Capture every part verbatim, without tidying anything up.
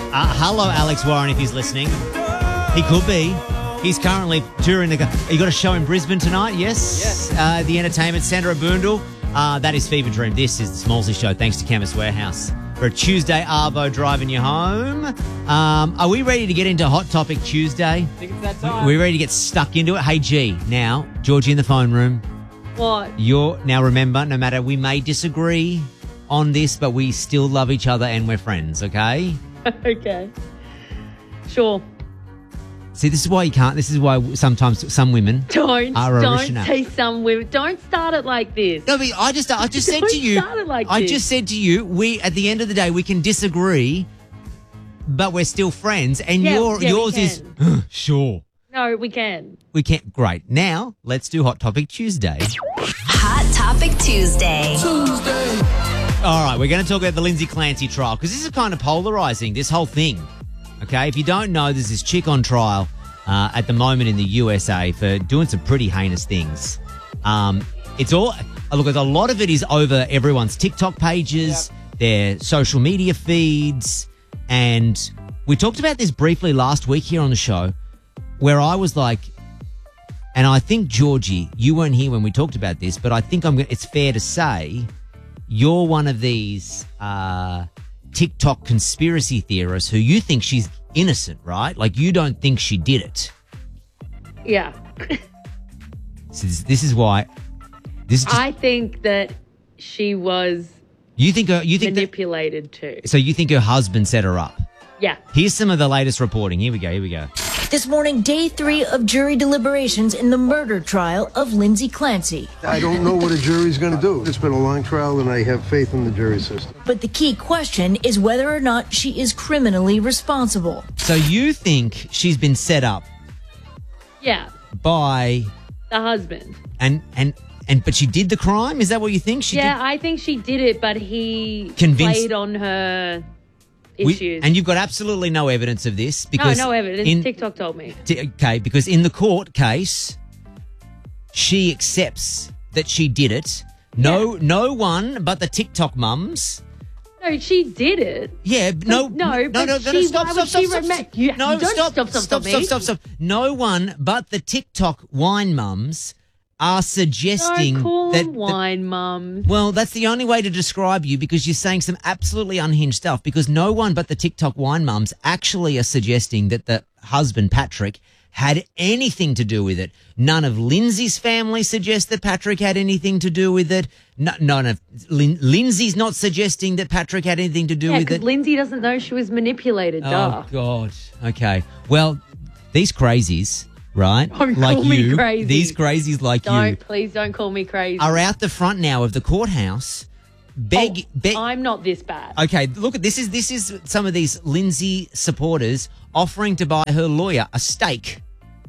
Uh, hello, Alex Warren, if he's listening. He could be. He's currently touring the... You got a show in Brisbane tonight, yes? Yes. Uh, the Entertainment Centre at Boondall. Uh, that is Fever Dream. This is the Smallsy Show, thanks to Chemist Warehouse. For a Tuesday Arvo driving you home. Um, are we ready to get into Hot Topic Tuesday? I think it's that time. We're ready to get stuck into it. Hey, G, now, Georgie in the phone room. What? You're... Now, remember, no matter... We may disagree on this, but we still love each other and we're friends, okay? Okay. Sure. See, this is why you can't. This is why sometimes some women Don't, are don't Arishna. say some women. Don't start it like this. No, but I just, I just said Don't to you. start it like I this. just said to you. We, at the end of the day, we can disagree, but we're still friends. And Yeah, your, yeah, we yours is can. sure. No, we can. We can't. Great. Now let's do Hot Topic Tuesday. Hot Topic Tuesday. All right, we're going to talk about the Lindsay Clancy trial because this is kind of polarizing, this whole thing. Okay, if you don't know, there's this chick on trial uh, at the moment in the U S A for doing some pretty heinous things. Um, it's all, look, a lot of it is over everyone's TikTok pages, yep. their social media feeds, and we talked about this briefly last week here on the show where I was like, and I think, Georgie, you weren't here when we talked about this, but I think I'm. it's fair to say you're one of these uh, TikTok conspiracy theorists who you think she's innocent, right? Like, you don't think she did it. Yeah. So this, this is why. This is just, I think that she was you think her, you think manipulated that, too. So you think her husband set her up? Yeah. Here's some of the latest reporting. Here we go. Here we go. This morning, day three of jury deliberations in the murder trial of Lindsay Clancy. I don't know what a jury's going to do. It's been a long trial, and I have faith in the jury system. But the key question is whether or not she is criminally responsible. So you think she's been set up Yeah. by The husband. and and and but she did the crime? Is that what you think she yeah, did? I think she did it, but he Convinced- played on her We- issues. and you've got absolutely no evidence of this because no, no evidence. in- TikTok told me. T- okay, because in the court case, she accepts that she did it. No, Yeah. no one but the TikTok mums. No, she did it. Yeah, b- no, no, no, but no, no, she- no, stop, why stop, would stop, she stop, rema- stop. You- No, you don't stop, stop, stop, stop, stop stop, me. stop, stop. No one but the TikTok wine mums are suggesting Don't call that them the- wine mums. Well, that's the only way to describe you because you're saying some absolutely unhinged stuff because no one but the TikTok wine mums actually are suggesting that the husband, Patrick, had anything to do with it. None of Lindsay's family suggests that Patrick had anything to do with it. No, none of Lin- Lindsay's not suggesting that Patrick had anything to do Yeah, with because it. Lindsay doesn't know she was manipulated. Duh. Oh, God. Okay. Well, these crazies, right? Don't like call me you, crazy. these crazies like Don't, you please don't call me crazy. are out the front now of the courthouse beg, Oh, beg I'm not this bad. Okay, look at this is this is some of these Lindsay supporters offering to buy her lawyer a steak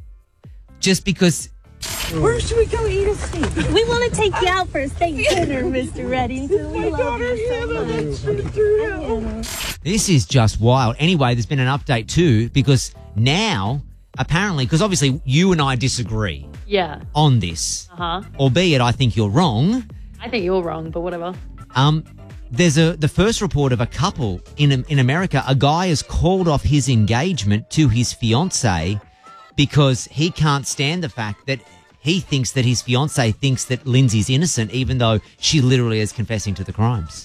just because. Where should we go eat a steak? We want to take you out for a steak dinner, Mister Reddington. We love you so much. This is just wild. Anyway, there's been an update too because now apparently, because obviously you and I disagree Yeah. on this, Uh huh. albeit I think you're wrong. I think you're wrong, but whatever. Um, there's a the first report of a couple in in America. A guy has called off his engagement to his fiancée because he can't stand the fact that he thinks that his fiancée thinks that Lindsay's innocent, even though she literally is confessing to the crimes.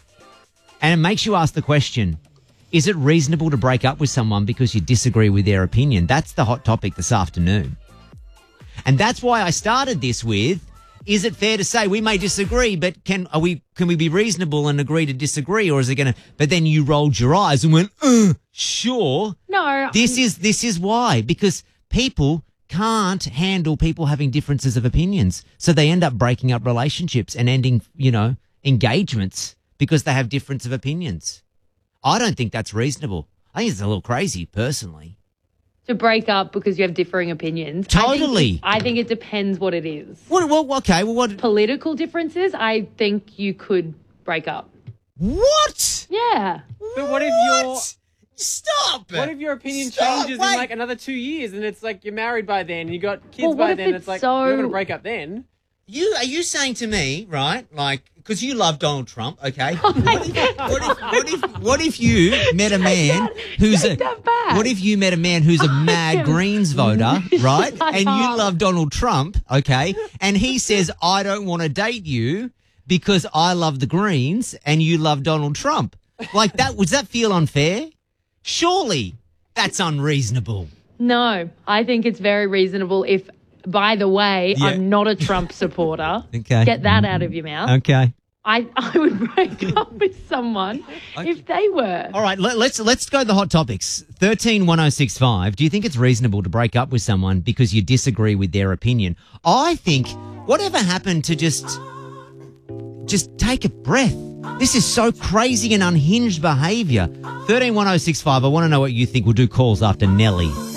And it makes you ask the question: is it reasonable to break up with someone because you disagree with their opinion? That's the hot topic this afternoon, and that's why I started this with. Is it fair to say we may disagree, but can are we can we be reasonable and agree to disagree, or is it going to? But then you rolled your eyes and went, uh, "Sure." No. This is this is why because people can't handle people having differences of opinions, so they end up breaking up relationships and ending, you know, engagements because they have difference of opinions. I don't think that's reasonable. I think it's a little crazy, personally. To break up because you have differing opinions. Totally. I think, I think it depends what it is. What? Well, okay. Well, what? Political differences, I think you could break up. What? Yeah. But what if your Stop! what if your opinion Stop, changes wait. in like another two years and it's like you're married by then and you got kids Well, what by if then? it's It's like so- you're gonna break up then. You are you saying to me, right? Like, because you love Donald Trump, okay? What if, what, if, what, if, what if you met a man who's a what if you met a man who's a mad Greens voter, right? And you love Donald Trump, okay? And he says, I don't want to date you because I love the Greens and you love Donald Trump. Like that, does that feel unfair? Surely that's unreasonable. No, I think it's very reasonable if, by the way, Yeah. I'm not a Trump supporter. Okay. Get that out of your mouth. Okay. I, I would break up with someone if they were. All right, let, let's let's go to the hot topics. thirteen one oh six five. Do you think it's reasonable to break up with someone because you disagree with their opinion? I think whatever happened to just just take a breath. This is so crazy and unhinged behaviour. thirteen one oh six five. I want to know what you think. We'll do calls after Nelly.